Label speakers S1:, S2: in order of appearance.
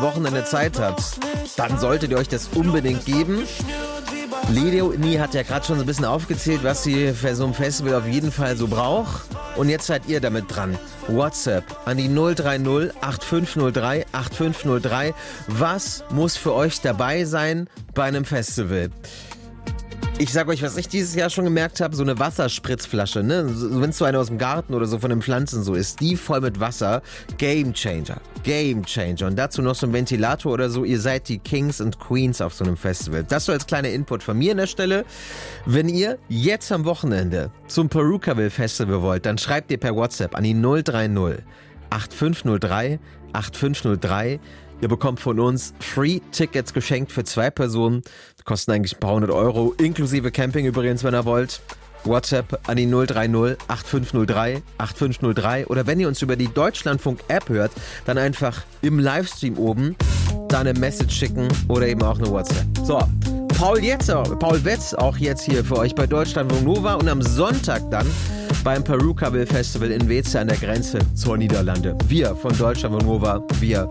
S1: Wochenende Zeit habt, dann solltet ihr euch das unbedingt geben. Leonie hat ja gerade schon so ein bisschen aufgezählt, was sie für so ein Festival auf jeden Fall so braucht. Und jetzt seid ihr damit dran. WhatsApp an die 030 8503 8503. Was muss für euch dabei sein bei einem Festival? Ich sag euch, was ich dieses Jahr schon gemerkt habe, so eine Wasserspritzflasche, ne? Wenn es so eine aus dem Garten oder so von den Pflanzen so ist, die voll mit Wasser, Game Changer. Und dazu noch so ein Ventilator oder so, ihr seid die Kings und Queens auf so einem Festival. Das so als kleiner Input von mir an der Stelle. Wenn ihr jetzt am Wochenende zum Perukaville Festival wollt, dann schreibt ihr per WhatsApp an die 030 8503 8503. Ihr bekommt von uns Free-Tickets geschenkt für 2 Personen. Die kosten eigentlich ein paar hundert Euro, inklusive Camping übrigens, wenn ihr wollt. WhatsApp an die 030 8503 8503. Oder wenn ihr uns über die Deutschlandfunk-App hört, dann einfach im Livestream oben da eine Message schicken oder eben auch eine WhatsApp. So, Paul Wetz auch jetzt hier für euch bei Deutschlandfunk Nova und am Sonntag dann beim Perukaville Festival in Weeze an der Grenze zur Niederlande. Wir von Deutschlandfunk Nova, wir